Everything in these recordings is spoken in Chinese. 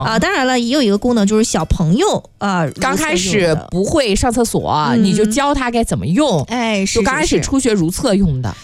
当然了，也有一个功能就是小朋友刚开始不会上厕所，你就教他该怎么用。就刚开始初学如厕用的。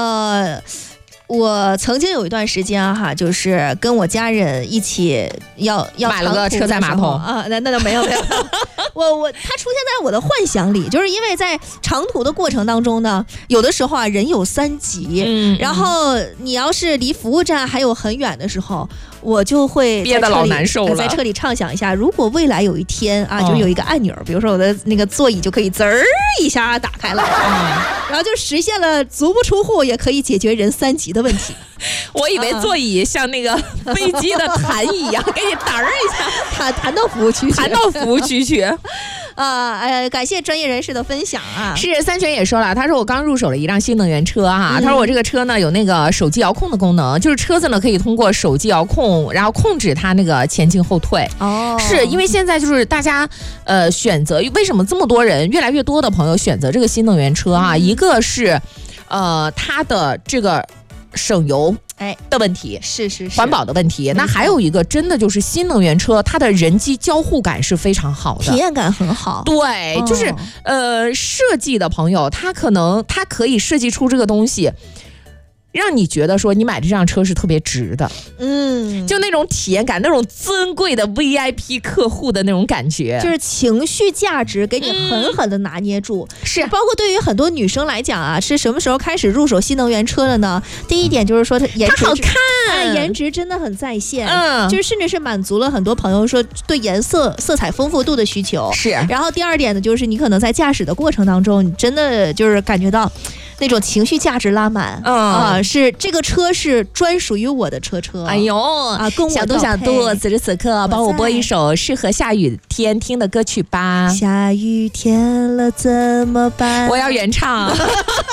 我曾经有一段时间就是跟我家人一起要买了个车载马桶那倒没有它出现在我的幻想里，就是因为在长途的过程当中呢，有的时候人有3急，然后你要是离服务站还有很远的时候，我就会憋得老难受了， 在车里畅想一下，如果未来有一天就有一个按钮，比如说我的那个座椅就可以滋儿一下打开了，然后就实现了足不出户也可以解决人3急的问题。 我以为座椅像那个飞机的弹椅一样，给你弹一下，弹到服务区去，感谢专业人士的分享是三全也说了，他说我刚入手了一辆新能源车他说我这个车呢有那个手机遥控的功能，就是车子呢可以通过手机遥控，然后控制它那个前进后退。是因为现在就是大家选择，为什么这么多人越来越多的朋友选择这个新能源车一个是它的这个省油的问题， 是环保的问题。那还有一个真的就是新能源车，它的人机交互感是非常好的， 体验感很好。 对，就是设计的朋友，他可以设计出这个东西，让你觉得说你买这辆车是特别值的，就那种体验感，那种尊贵的 VIP 客户的那种感觉， 就是情绪价值给你狠狠的拿捏住。 是， 包括对于很多女生来讲是什么时候开始入手新能源车的呢？第一点就是说它颜值好看， 颜值真的很在线，就是甚至是满足了很多朋友说对颜色色彩丰富度的需求。 是， 然后第二点呢，就是你可能在驾驶的过程当中，你真的就是感觉到那种情绪价值拉满，是这个车是专属于我的车。 哎呦跟我小度小度，此时此刻帮我播一首适合下雨天听的歌曲吧。 下雨天了怎么办？ 我要原唱。不要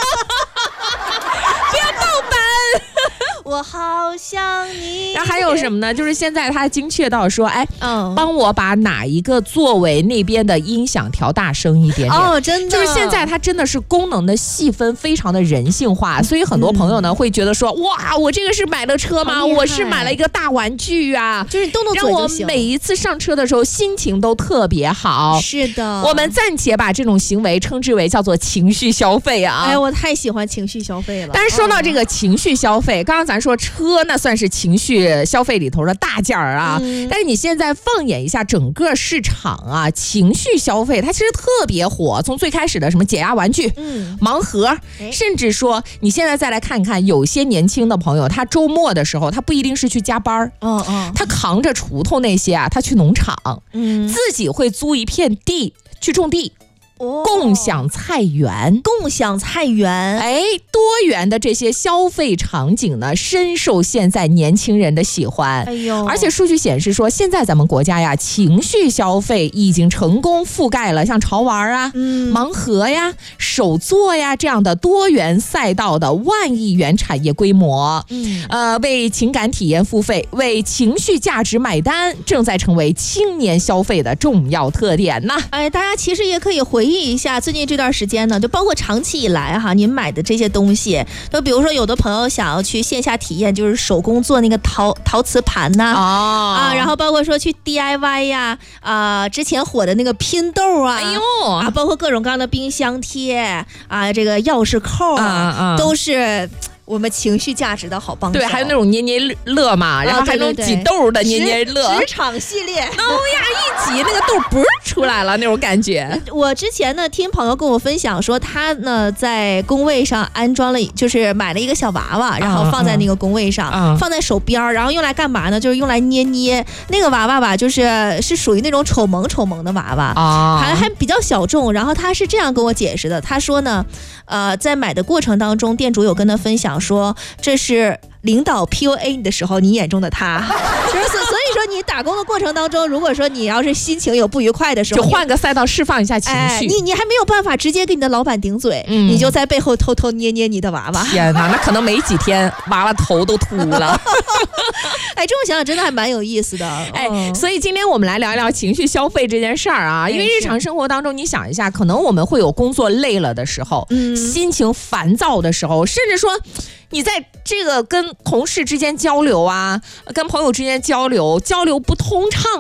盗版。 我好想你。 然后还有什么呢？就是现在他精确到说，帮我把哪一个座位那边的音响调大声一点点。 真的， 就是现在它真的是功能的细分非常的人性化，所以很多朋友呢会觉得说，哇，我这个是买了车吗？我是买了一个大玩具啊， 就是动动嘴就行， 让我每一次上车的时候心情都特别好。 是的， 我们暂且把这种行为称之为叫做情绪消费我太喜欢情绪消费了。 但是说到这个情绪消费，刚刚咱说车那算是情绪消费里头的大件儿但是你现在放眼一下整个市场情绪消费它其实特别火，从最开始的什么解压玩具、盲盒，甚至说你现在再来看看，有些年轻的朋友，他周末的时候他不一定是去加班，他扛着锄头那些他去农场，自己会租一片地去种地。共享菜园，多元的这些消费场景呢，深受现在年轻人的喜欢。而且数据显示说，现在咱们国家情绪消费已经成功覆盖了像潮玩盲盒手作这样的多元赛道的万亿元产业规模。为情感体验付费，为情绪价值买单，正在成为青年消费的重要特点呢。 大家其实也可以回忆一下最近这段时间呢，就包括长期以来您买的这些东西，就比如说有的朋友想要去线下体验，就是手工做那个陶瓷盘然后包括说去 DIY 之前火的那个拼豆包括各种各样的冰箱贴这个钥匙扣都是我们情绪价值的好帮手。 对，还有那种捏捏乐嘛，然后还有那种挤豆的捏捏乐， 职场系列， 一挤那个豆不是出来了那种感觉。 我之前呢听朋友跟我分享说，他呢在工位上安装了，就是买了一个小娃娃，然后放在那个工位上，放在手边，然后用来干嘛呢？就是用来捏那个娃娃吧，是属于那种丑萌的娃娃还比较小众。然后他是这样跟我解释的，他说呢，在买的过程当中，店主有跟他分享说，这是领导 PUA 你的时候，你眼中的他。所以说你打工的过程当中，如果说你要是心情有不愉快的时候， 就换个赛道释放一下情绪。 你还没有办法直接跟你的老板顶嘴，你就在背后偷偷捏你的娃娃。 天哪，那可能没几天娃娃头都秃了。 这么想想真的还蛮有意思的。 所以今天我们来聊一聊情绪消费这件事儿因为日常生活当中，你想一下，可能我们会有工作累了的时候，心情烦躁的时候，甚至说你在这个跟同事之间交流跟朋友之间交流不通畅